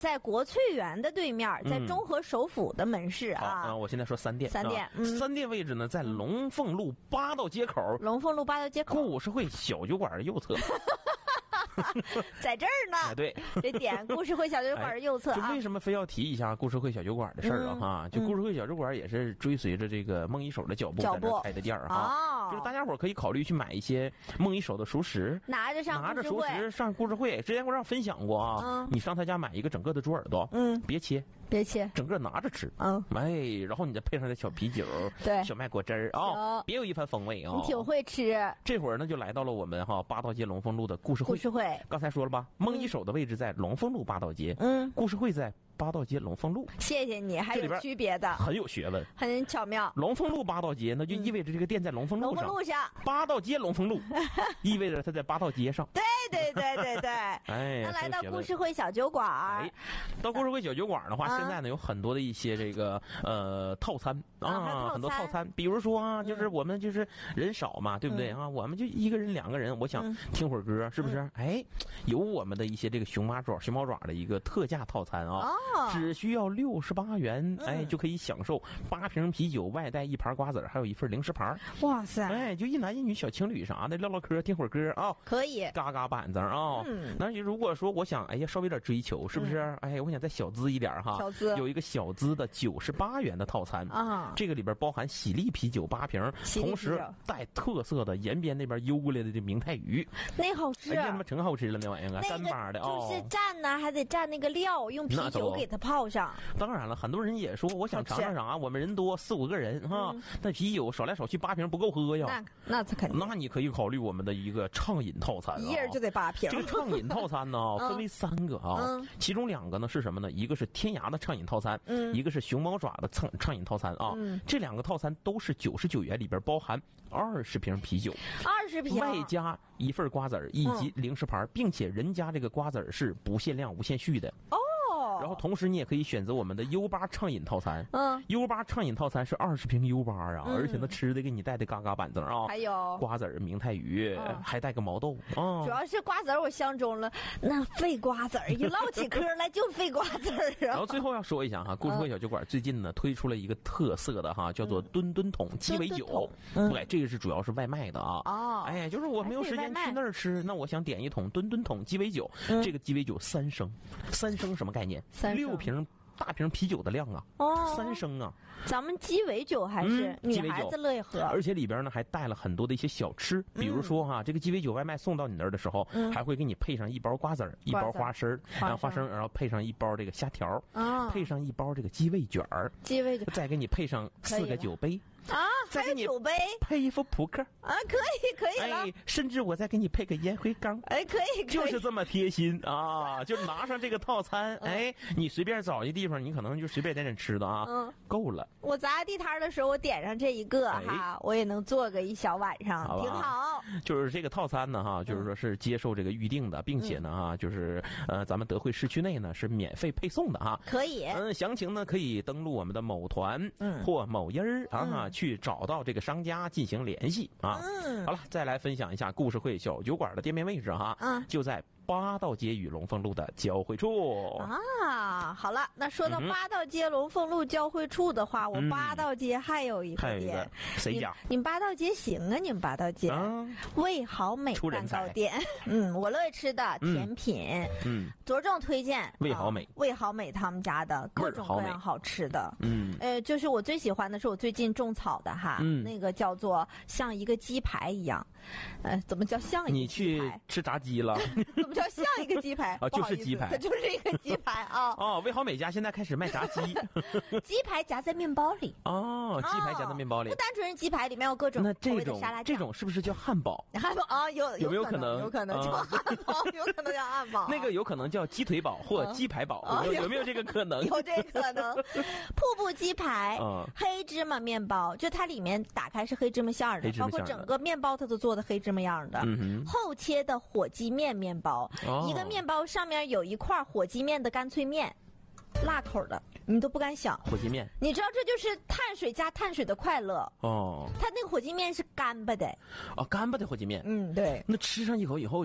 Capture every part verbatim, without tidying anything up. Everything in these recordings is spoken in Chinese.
在国粹园的对面，在中和首府的门市啊。 嗯、啊，我现在说三店。 三店， 啊、嗯，三店位置呢在龙凤路八道街口。 龙凤路八道街口。 故事会小酒馆的右侧。 在这儿呢， 哎、对， 这点故事会小酒馆右侧啊。 就为什么非要提一下故事会小酒馆的事儿啊？哈、嗯，就故事会小酒馆也是追随着这个孟一手的脚步在这开的店儿哈。哦，就是大家伙可以考虑去买一些孟一手的熟食， 拿着上拿着熟食上故事会。之前我让分享过啊，嗯、你上他家买一个整个的猪耳朵，嗯，别切。 别切， 整个拿着吃， 嗯， 哎，然后你再配上点小啤酒， 对， 小麦果汁儿啊、哦，别有一番风味啊、哦！ 你挺会吃。 这会儿呢，就来到了我们哈八道街龙凤路的故事会。 故事会， 刚才说了吧，孟一手的位置在龙凤路八道街， 嗯， 故事会在八道街龙凤路。 谢谢你，还有区别的， 很有学问， 很巧妙。 龙凤路八道街，那就意味着这个店在龙凤路上。 龙凤路上， 八道街龙凤路，意味着它在八道街上。 对对对对对， 哎， 那来到故事会小酒馆， 哎，到故事会小酒馆的话，啊、现在呢有很多的一些这个呃套餐啊， 啊很多套餐，比如说啊，就是我们就是人少嘛，嗯、对不对啊？我们就一个人两个人，我想听会儿歌，是不是？嗯、哎，有我们的一些这个熊猫爪、熊猫爪的一个特价套餐啊， 哦、 只需要六十八元，哎，就可以享受八瓶啤酒，外带一盘瓜子儿，还有一份零食盘。 哇塞！ 哎，就一男一女小情侣啥的唠唠嗑，听会儿歌啊， 可以嘎嘎板子啊。嗯，那如果说我想，哎呀，稍微有点追求，是不是？嗯、哎，我想再小资一点哈， 小资有一个小资的九十八元的套餐啊，这个里边包含喜力啤酒八瓶，同时带特色的延边那边邮过来的这明太鱼， 那好吃， 哎呀，他妈挺好吃了那玩意儿啊，干巴的啊， 就是蘸呢，还得蘸那个料，用啤酒给它泡上。 当然了，很多人也说，我想尝尝啥，我们人多四五个人哈，嗯、那啤酒少来少去八瓶不够喝呀， 那那肯定， 那你可以考虑我们的一个畅饮套餐、啊， 一人就得八瓶。 这个畅饮套餐呢，分为三个啊，嗯、其中两个呢是什么呢？一个是天涯的畅饮套餐，嗯、一个是熊猫爪的畅畅饮套餐啊。嗯、这两个套餐都是九十九元，里边包含二十瓶啤酒， 二十瓶， 外加一份瓜子儿以及零食盘，嗯、并且人家这个瓜子儿是不限量、无限续的哦。 然后同时你也可以选择我们的 U 八畅饮套餐， 嗯 ，U 八畅饮套餐是二十瓶 U 八啊，嗯、而且那吃的给你带的嘎嘎板正啊， 还有瓜子儿、明太鱼，嗯、还带个毛豆啊。 主要是瓜子儿，我相中了，那费瓜子儿，一唠起嗑来就费瓜子儿啊。 然后最后要说一下哈，故事会小酒馆最近呢推出了一个特色的哈，叫做吨吨桶鸡尾酒，对，这个是主要是外卖的啊。 哦， 哎，就是我没有时间去那儿吃，那我想点一桶吨吨桶鸡尾酒，这个鸡尾酒三升，三升什么概念？ 三六瓶大瓶啤酒的量啊， 哦， 三升啊。 咱们鸡尾酒还是女孩子乐意喝， 而且里边呢还带了很多的一些小吃，比如说哈，这个鸡尾酒外卖送到你那儿的时候，还会给你配上一包瓜子儿，一包花生，然后花生，然后配上一包这个虾条，配上一包这个鸡尾卷儿， 鸡尾卷， 再给你配上四个酒杯。 啊，还有酒杯， 配一副扑克啊，可以可以了， 哎，甚至我再给你配个烟灰缸， 哎，可以，可以就是这么贴心啊！就拿上这个套餐，嗯、哎，你随便找一地方，你可能就随便点点吃的啊，嗯，够了。 我砸地摊的时候，我点上这一个哈，哎、我也能做个一小晚上， 好挺好。 就是这个套餐呢，哈，就是说是接受这个预定的，并且呢，哈，就是呃，咱们德惠市区内呢是免费配送的哈， 可以。 嗯，详情呢可以登录我们的某团，嗯，或某音儿啊，嗯、去找到这个商家进行联系啊。嗯，好了，再来分享一下故事会小酒馆的店面位置哈，嗯，就在八道街与龙凤路的交汇处啊。好了，那说到八道街龙凤路交汇处的话，嗯、我八道街还有一个店， 谁家？ 你们八道街行啊？你们八道街，啊、味好美蛋糕店，嗯，我乐意吃的甜品，嗯，着重推荐味好美， 味好美他们家的各种各样好吃的，嗯，呃，就是我最喜欢的是我最近种草的哈，嗯，那个叫做像一个鸡排一样，呃，怎么叫像一个鸡排？ 你去吃炸鸡了？ 怎么叫像一个鸡排？ 啊，就是鸡排， 它就是一个鸡排啊！ 哦，味好美家现在开始卖炸鸡， 鸡排夹在面包里。 哦，鸡排夹在面包里， 不单纯是鸡排，里面有各种口味的沙拉酱。 这种是不是叫汉堡？ 汉堡啊，有有没有可能？ 有可能叫汉堡，有可能叫汉堡。 那个有可能叫鸡腿堡或鸡排堡，有没有这个可能？ 有这可能。瀑布鸡排，黑芝麻面包，就它里面打开是黑芝麻馅儿的，包括整个面包它都做的黑芝麻样的。后切的火鸡面面包，一个面包上面有一块火鸡面的干脆面，辣口的，你都不敢想。 火鸡面， 你知道这就是碳水加碳水的快乐哦。它那个火鸡面是干巴的， 哦，干巴的火鸡面， 嗯，对。 那吃上一口以后，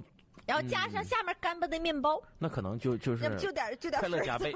然后加上下面干巴的面包， 那可能就就是就点就点快乐加倍。